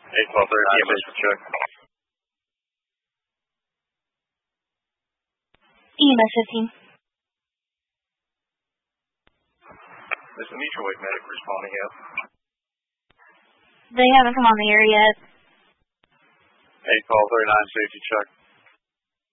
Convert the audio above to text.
81239 safety check. EMS 15. Is the mutual aid medic responding yet? They haven't come on the air yet. 81239 safety check.